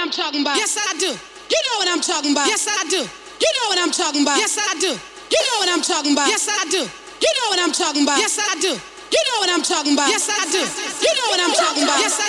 I'm talking about. Yes, I do. You know what I'm talking about. Yes, I do. You know what I'm talking about. Yes, I do. You know what I'm talking about. Yes, I do. You know what I'm talking about. Yes, I do. You know what I'm talking about. Yes, I do. You know what I'm talking about. Yes, I